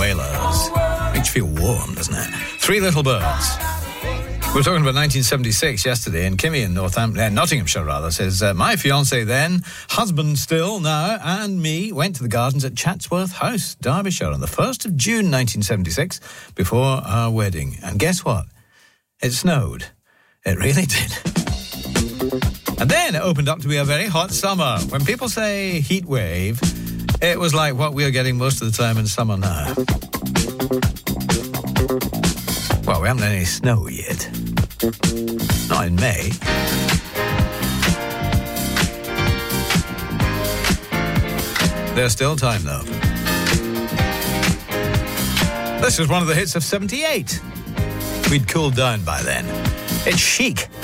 Wailers. Makes you feel warm, doesn't it? Three Little Birds. We were talking about 1976 yesterday, and Kimmy in Nottinghamshire says, my fiancé then, husband still now, and me went to the gardens at Chatsworth House, Derbyshire, on the 1st of June 1976, before our wedding. And guess what? It snowed. It really did. And then it opened up to be a very hot summer. When people say heat wave, it was like what we are getting most of the time in summer now. Well, we haven't had any snow yet. Not in May. There's still time, though. This was one of the hits of 78. We'd cooled down by then. It's Chic.